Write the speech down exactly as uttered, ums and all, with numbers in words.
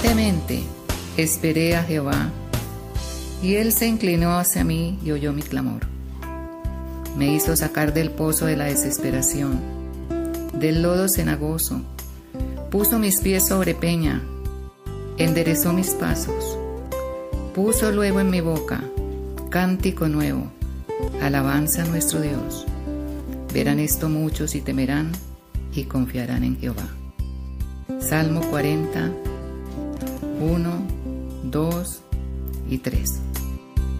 Pacientemente esperé a Jehová, y él se inclinó hacia mí y oyó mi clamor. Me hizo sacar del pozo de la desesperación, del lodo cenagoso, puso mis pies sobre peña, enderezó mis pasos, puso luego en mi boca cántico nuevo, alabanza a nuestro Dios. Verán esto muchos y temerán y confiarán en Jehová. Salmo cuarenta, uno, dos y tres.